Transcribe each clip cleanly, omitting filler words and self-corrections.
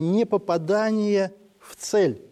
непопадание в цель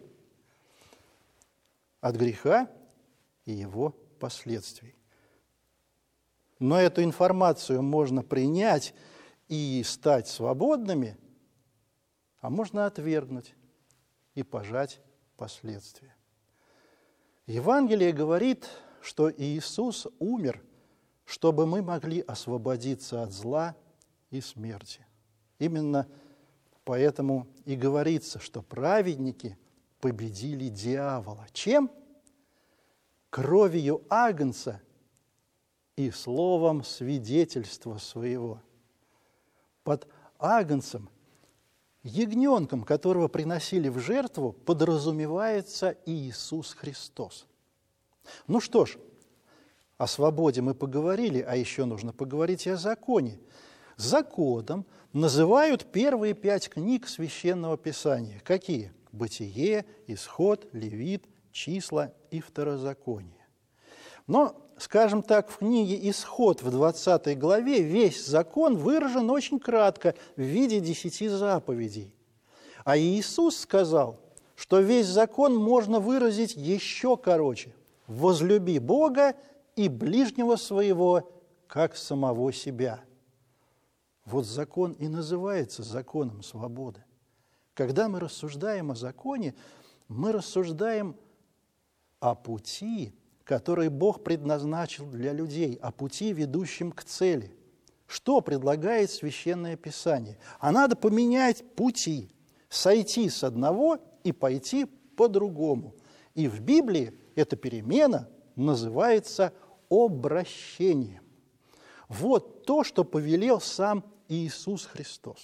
от греха и его последствий. Но эту информацию можно принять и стать свободными, а можно отвергнуть и пожать последствия. Евангелие говорит, что Иисус умер, чтобы мы могли освободиться от зла и смерти. Именно поэтому и говорится, что праведники победили дьявола. Чем? Кровью агнца и словом свидетельства своего. Под агнцем, ягненком, которого приносили в жертву, подразумевается Иисус Христос. Ну что ж, о свободе мы поговорили, а еще нужно поговорить и о законе. Законом называют первые 5 книг Священного Писания. Какие? Бытие, Исход, Левит, Числа и Второзаконие. Но, скажем так, в книге «Исход» в 20 главе весь закон выражен очень кратко в виде 10 заповедей. А Иисус сказал, что весь закон можно выразить еще короче. «Возлюби Бога и ближнего своего, как самого себя». Вот закон и называется законом свободы. Когда мы рассуждаем о законе, мы рассуждаем о пути, который Бог предназначил для людей, о пути, ведущем к цели. Что предлагает Священное Писание? А надо поменять пути, сойти с одного и пойти по другому. И в Библии эта перемена называется обращением. Вот то, что повелел сам Иисус Христос.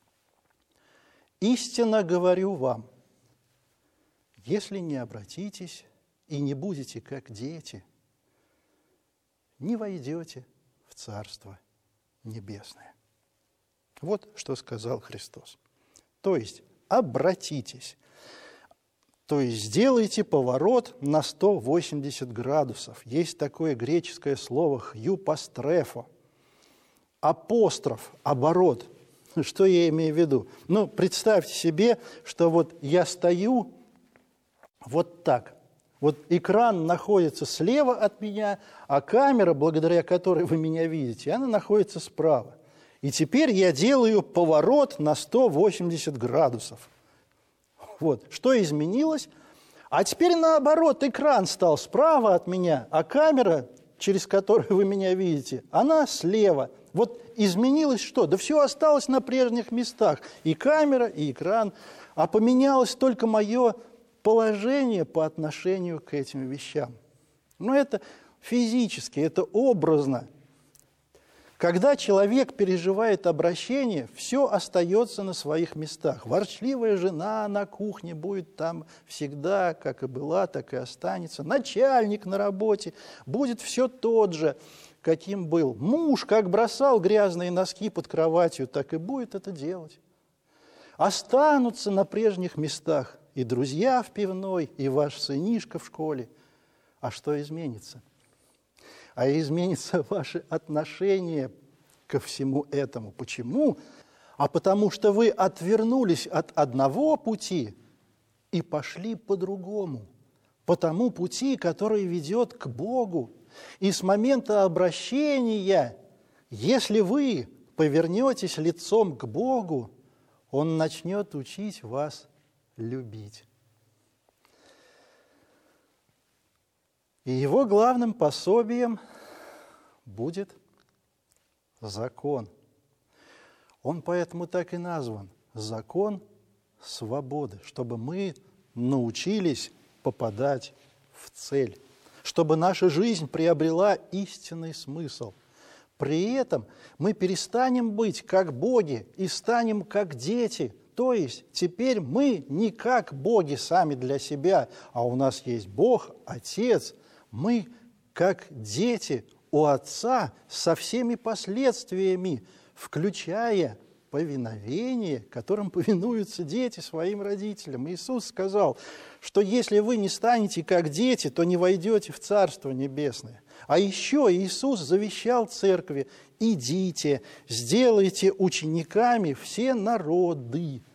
«Истинно говорю вам, если не обратитесь и не будете как дети, не войдете в Царство Небесное». Вот что сказал Христос. То есть обратитесь, то есть сделайте поворот на 180 градусов. Есть такое греческое слово «хьюпастрефо», апостроф, оборот. Что я имею в виду? Ну, представьте себе, что вот я стою вот так. Вот экран находится слева от меня, а камера, благодаря которой вы меня видите, она находится справа. И теперь я делаю поворот на 180 градусов. Вот. Что изменилось? А теперь наоборот, экран стал справа от меня, а камера, через которую вы меня видите, она слева. Вот изменилось что? Да все осталось на прежних местах. И камера, и экран. А поменялось только мое положение по отношению к этим вещам. Но это физически, это образно. Когда человек переживает обращение, все остается на своих местах. Ворчливая жена на кухне будет там всегда, как и была, так и останется. Начальник на работе будет все тот же, каким был. Муж, как бросал грязные носки под кроватью, так и будет это делать. Останутся на прежних местах и друзья в пивной, и ваш сынишка в школе. А что изменится? А изменится ваше отношение ко всему этому. Почему? А потому что вы отвернулись от одного пути и пошли по другому, по тому пути, который ведет к Богу. И с момента обращения, если вы повернетесь лицом к Богу, Он начнет учить вас любить. И его главным пособием будет закон. Он поэтому так и назван – закон свободы, чтобы мы научились попадать в цель, чтобы наша жизнь приобрела истинный смысл. При этом мы перестанем быть как боги и станем как дети. То есть теперь мы не как боги сами для себя, а у нас есть Бог, Отец. Мы как дети у Отца со всеми последствиями, включая повиновение, которым повинуются дети своим родителям. Иисус сказал, что если вы не станете как дети, то не войдете в Царство Небесное. А еще Иисус завещал церкви: идите, сделайте учениками все народы.